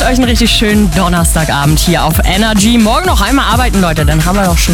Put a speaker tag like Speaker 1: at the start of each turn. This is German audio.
Speaker 1: euch einen richtig schönen Donnerstagabend hier auf Energy. Morgen noch einmal arbeiten, Leute, dann haben wir doch schon